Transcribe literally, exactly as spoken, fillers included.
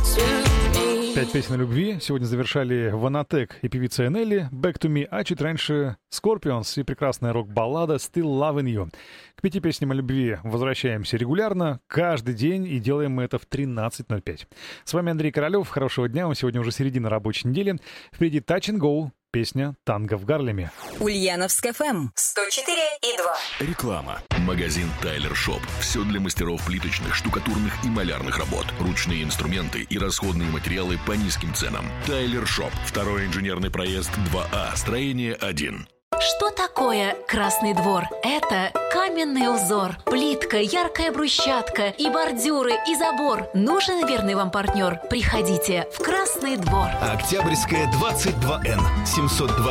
Пять песен о любви сегодня завершали Ванатек и певица Энели «Back to Me», а чуть раньше Scorpions и прекрасная рок-баллада «Still Loving You». К пяти песням о любви возвращаемся регулярно, каждый день, и делаем мы это в тринадцать ноль пять. С вами Андрей Королёв, хорошего дня, вам сегодня уже середина рабочей недели. Впереди Touch and Go, песня «Танго в Гарлеме». Ульяновск эф эм сто четыре и два. Реклама. Магазин Тайлер Шоп. Все для мастеров плиточных, штукатурных и малярных работ. Ручные инструменты и расходные материалы по низким ценам. Тайлер Шоп. Второй инженерный проезд два А. Строение один. Что такое Красный двор? Это каменный узор, плитка, яркая брусчатка и бордюры, и забор. Нужен верный вам партнер? Приходите в Красный двор. Октябрьская, двадцать два Н, семьсот двадцать